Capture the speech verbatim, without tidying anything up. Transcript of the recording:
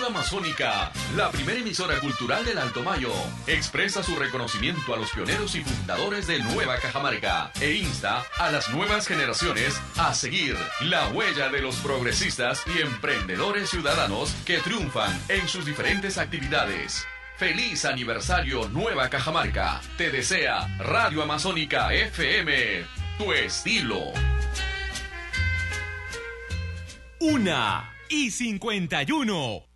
Amazónica, la primera emisora cultural del Alto Mayo, expresa su reconocimiento a los pioneros y fundadores de Nueva Cajamarca e insta a las nuevas generaciones a seguir la huella de los progresistas y emprendedores ciudadanos que triunfan en sus diferentes actividades. ¡Feliz aniversario Nueva Cajamarca! Te desea Radio Amazónica F M, tu estilo. Una y cincuenta y uno.